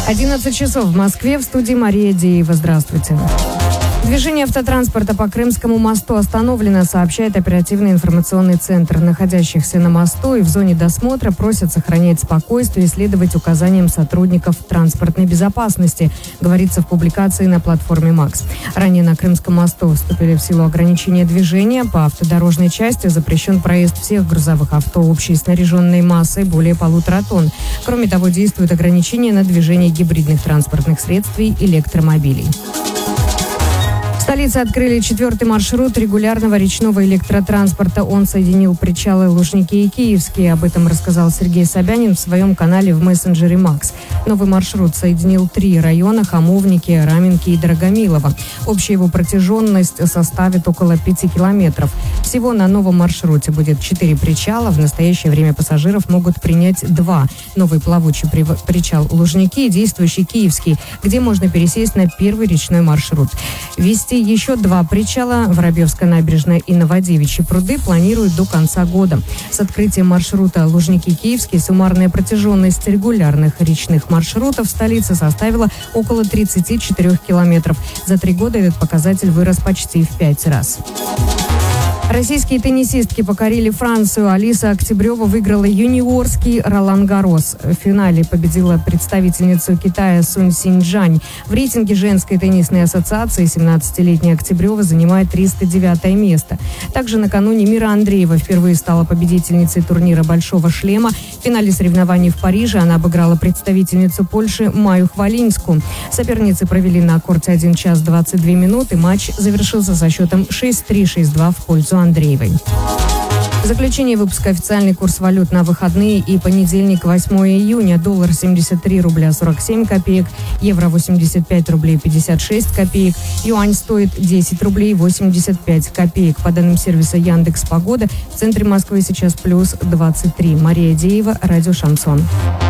11 часов в Москве, в студии Мария Деева. Здравствуйте. Движение автотранспорта по Крымскому мосту остановлено, сообщает оперативный информационный центр. Находящихся на мосту и в зоне досмотра просят сохранять спокойствие и следовать указаниям сотрудников транспортной безопасности, говорится в публикации на платформе МАКС. Ранее на Крымском мосту вступили в силу ограничения движения. По автодорожной части запрещен проезд всех грузовых авто общей снаряженной массой более 1,5 тонн. Кроме того, действуют ограничения на движение гибридных транспортных средств и электромобилей. В столице открыли 4-й маршрут регулярного речного электротранспорта. Он соединил причалы Лужники и Киевские. Об этом рассказал Сергей Собянин в своем канале в мессенджере МАКС. Новый маршрут соединил 3 района – Хамовники, Раменки и Драгомилово. Общая его протяженность составит около 5 километров. Всего на новом маршруте будет 4 причала. В настоящее время пассажиров могут принять 2. Новый плавучий причал Лужники и действующий Киевский, где можно пересесть на первый речной маршрут. Вести еще 2 причала, Воробьевская набережная и Новодевичьи пруды, планируют до конца года. С открытием маршрута Лужники-Киевский суммарная протяженность регулярных речных маршрутов в столице составила около 34 километров. За 3 года этот показатель вырос почти в 5 раз. Российские теннисистки покорили Францию. Алиса Октябрева выиграла юниорский Ролан-Гарос. В финале победила представительницу Китая Сунь Синьчжань. В рейтинге женской теннисной ассоциации 17-летняя Октябрева занимает 309 место. Также накануне Мира Андреева впервые стала победительницей турнира «Большого шлема». В финале соревнований в Париже она обыграла представительницу Польши Маю Хвалинскую. Соперницы провели на корте 1 час 22 минуты. Матч завершился со счетом 6-3, 6-2 в пользу Андреевой. В заключение выпуска официальный курс валют на выходные и понедельник, 8 июня. Доллар 73 рубля 47 копеек, евро 85 рублей 56 копеек, юань стоит 10 рублей 85 копеек. По данным сервиса Яндекс.Погода, в центре Москвы сейчас плюс 23. Мария Деева, радио «Шансон».